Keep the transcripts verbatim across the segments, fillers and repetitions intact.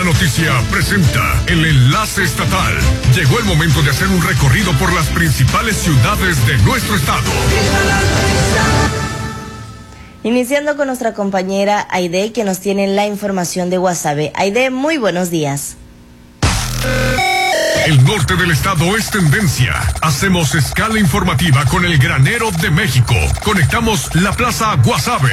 Noticia presenta el enlace estatal. Llegó el momento de hacer un recorrido por las principales ciudades de nuestro estado. Iniciando con nuestra compañera Aide, que nos tiene la información de Guasave. Aide, muy buenos días. El norte del estado es tendencia. Hacemos escala informativa con el granero de México. Conectamos la plaza Guasave.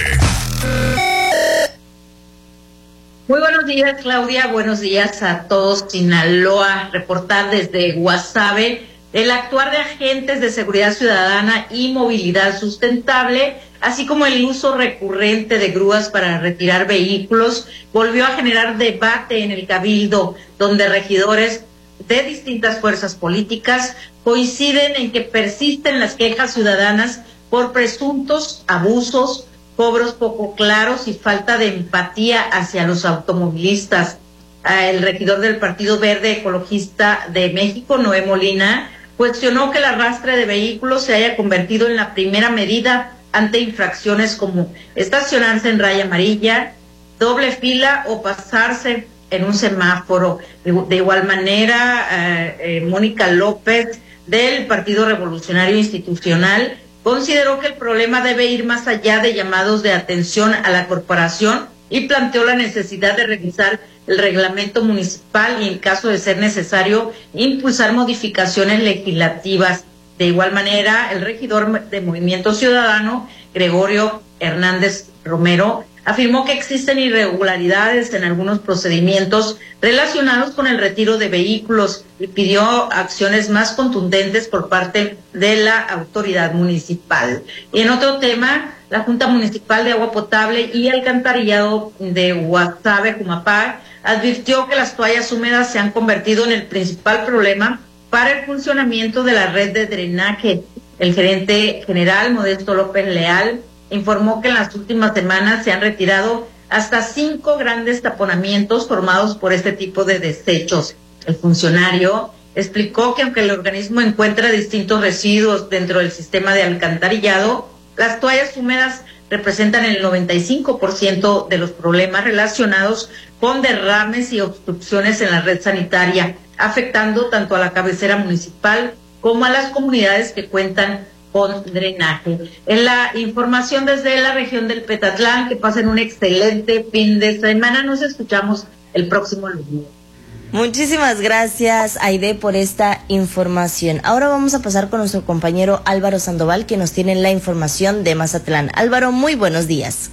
Muy buenos días, Claudia. Buenos días a todos. Sinaloa, reportar desde Guasave el actuar de agentes de seguridad ciudadana y movilidad sustentable, así como el uso recurrente de grúas para retirar vehículos, volvió a generar debate en el Cabildo, donde regidores de distintas fuerzas políticas coinciden en que persisten las quejas ciudadanas por presuntos abusos, cobros poco claros y falta de empatía hacia los automovilistas. El regidor del Partido Verde Ecologista de México, Noé Molina, cuestionó que el arrastre de vehículos se haya convertido en la primera medida ante infracciones como estacionarse en raya amarilla, doble fila o pasarse en un semáforo. De igual manera, eh, eh, Mónica López, del Partido Revolucionario Institucional, consideró que el problema debe ir más allá de llamados de atención a la corporación y planteó la necesidad de revisar el reglamento municipal y, en caso de ser necesario, impulsar modificaciones legislativas. De igual manera, el regidor de Movimiento Ciudadano, Gregorio Hernández Romero, afirmó que existen irregularidades en algunos procedimientos relacionados con el retiro de vehículos y pidió acciones más contundentes por parte de la autoridad municipal. Y en otro tema, la Junta Municipal de Agua Potable y Alcantarillado de Guasave, Jumapá, advirtió que las toallas húmedas se han convertido en el principal problema para el funcionamiento de la red de drenaje. El gerente general, Modesto López Leal, informó que en las últimas semanas se han retirado hasta cinco grandes taponamientos formados por este tipo de desechos. El funcionario explicó que aunque el organismo encuentra distintos residuos dentro del sistema de alcantarillado, las toallas húmedas representan el noventa y cinco por ciento de los problemas relacionados con derrames y obstrucciones en la red sanitaria, afectando tanto a la cabecera municipal como a las comunidades que cuentan con drenaje. En la información desde la región del Petatlán, que pasen un excelente fin de semana. Nos escuchamos el próximo lunes. Muchísimas gracias, Aide, por esta información. Ahora vamos a pasar con nuestro compañero Álvaro Sandoval, que nos tiene la información de Mazatlán. Álvaro, muy buenos días.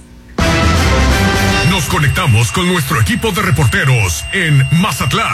Nos conectamos con nuestro equipo de reporteros en Mazatlán.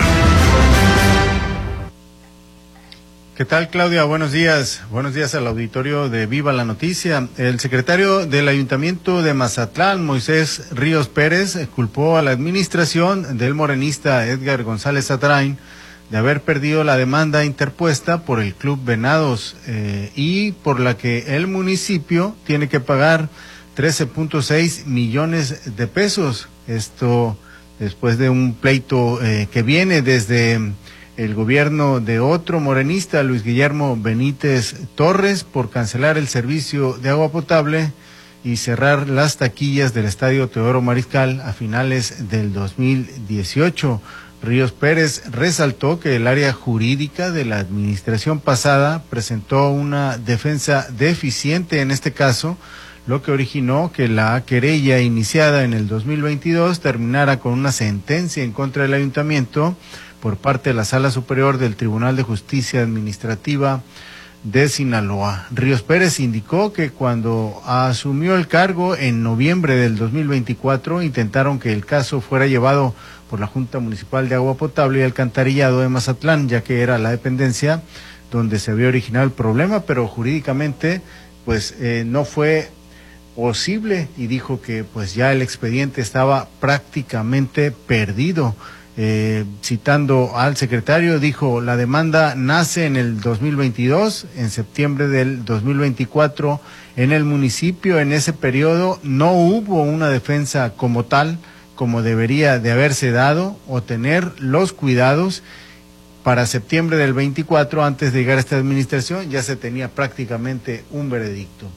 ¿Qué tal, Claudia? Buenos días. Buenos días al auditorio de Viva la Noticia. El secretario del Ayuntamiento de Mazatlán, Moisés Ríos Pérez, culpó a la administración del morenista Edgar González Atrain de haber perdido la demanda interpuesta por el Club Venados eh, y por la que el municipio tiene que pagar trece punto seis millones de pesos. Esto después de un pleito eh, que viene desde el gobierno de otro morenista, Luis Guillermo Benítez Torres, por cancelar el servicio de agua potable y cerrar las taquillas del Estadio Teodoro Mariscal a finales del dos mil dieciocho. Ríos Pérez resaltó que el área jurídica de la administración pasada presentó una defensa deficiente en este caso, lo que originó que la querella iniciada en el dos mil veintidós terminara con una sentencia en contra del ayuntamiento por parte de la Sala Superior del Tribunal de Justicia Administrativa de Sinaloa. Ríos Pérez indicó que cuando asumió el cargo en noviembre del dos mil veinticuatro, intentaron que el caso fuera llevado por la Junta Municipal de Agua Potable y Alcantarillado de Mazatlán, ya que era la dependencia donde se había originado el problema, pero jurídicamente pues eh, no fue posible, y dijo que pues ya el expediente estaba prácticamente perdido. Eh, citando al secretario, dijo: la demanda nace en el dos mil veintidós, en septiembre del dos mil veinticuatro, en el municipio. En ese periodo no hubo una defensa como tal, como debería de haberse dado o tener los cuidados. Para septiembre del veinticuatro, antes de llegar a esta administración, ya se tenía prácticamente un veredicto.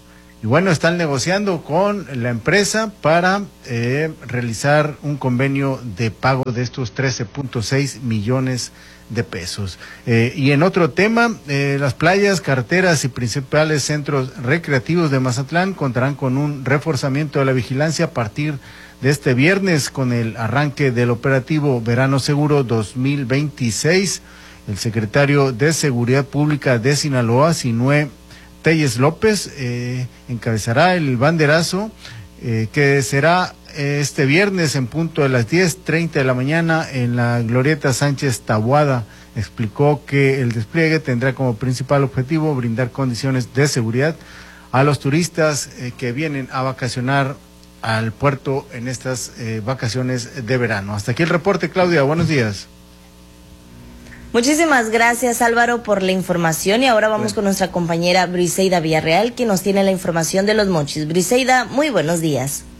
Y bueno, están negociando con la empresa para eh, realizar un convenio de pago de estos trece punto seis millones de pesos. Eh, y en otro tema, eh, las playas, carreteras y principales centros recreativos de Mazatlán contarán con un reforzamiento de la vigilancia a partir de este viernes con el arranque del operativo Verano Seguro dos mil veintiséis. El secretario de Seguridad Pública de Sinaloa, Sinue Telles López, eh, encabezará el banderazo eh, que será este viernes en punto de las diez treinta de la mañana en la Glorieta Sánchez Taboada. Explicó que el despliegue tendrá como principal objetivo brindar condiciones de seguridad a los turistas eh, que vienen a vacacionar al puerto en estas eh, vacaciones de verano. Hasta aquí el reporte, Claudia. Buenos días. Muchísimas gracias, Álvaro, por la información. Y ahora vamos con nuestra compañera Briseida Villarreal, que nos tiene la información de Los Mochis. Briseida, muy buenos días.